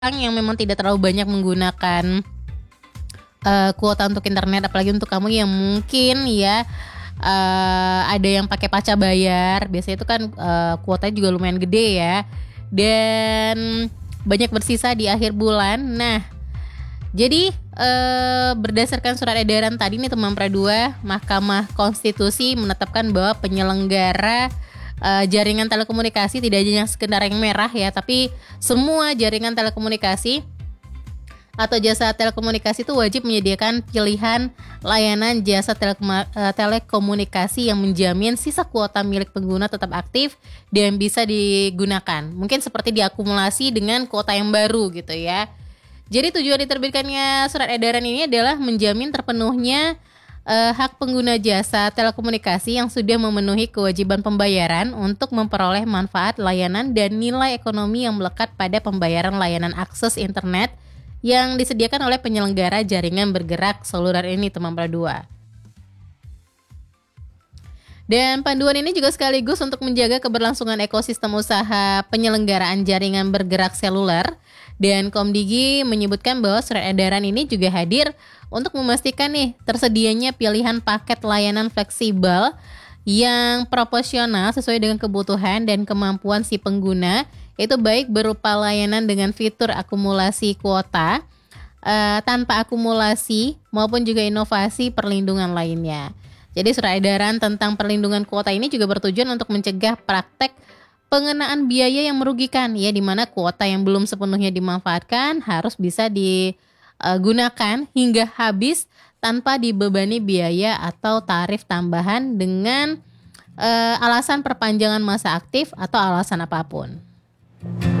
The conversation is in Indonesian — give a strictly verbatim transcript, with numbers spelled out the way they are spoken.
Orang yang memang tidak terlalu banyak menggunakan, eee, kuota untuk internet, apalagi untuk kamu yang mungkin ya, eee, ada yang pakai paca bayar, biasanya itu kan, eee, kuotanya juga lumayan gede ya, dan banyak bersisa di akhir bulan. Nah, jadi, eee, berdasarkan surat edaran tadi nih teman Pra dua, Mahkamah Konstitusi menetapkan bahwa penyelenggara, eee, jaringan telekomunikasi tidak hanya sekedar yang merah ya, tapi semua jaringan telekomunikasi atau jasa telekomunikasi itu wajib menyediakan pilihan layanan jasa telekoma eee, telekomunikasi yang menjamin sisa kuota milik pengguna tetap aktif dan bisa digunakan. Mungkin seperti diakumulasi dengan kuota yang baru gitu ya. Jadi tujuan diterbitkannya surat edaran ini adalah menjamin terpenuhnya, eee, hak pengguna jasa telekomunikasi yang sudah memenuhi kewajiban pembayaran untuk memperoleh manfaat layanan dan nilai ekonomi yang melekat pada pembayaran layanan akses internet yang disediakan oleh penyelenggara jaringan bergerak seluler ini teman Pra dua. Dan panduan ini juga sekaligus untuk menjaga keberlangsungan ekosistem usaha penyelenggaraan jaringan bergerak seluler, dan Komdigi menyebutkan bahwa surat edaran ini juga hadir untuk memastikan nih tersedianya pilihan paket layanan fleksibel yang proporsional sesuai dengan kebutuhan dan kemampuan si pengguna, itu baik berupa layanan dengan fitur akumulasi kuota, eee, tanpa akumulasi maupun juga inovasi perlindungan lainnya. Jadi surat edaran tentang perlindungan kuota ini juga bertujuan untuk mencegah praktek pengenaan biaya yang merugikan ya, di mana kuota yang belum sepenuhnya dimanfaatkan harus bisa digunakan hingga habis tanpa dibebani biaya atau tarif tambahan dengan, eee, alasan perpanjangan masa aktif atau alasan apapun.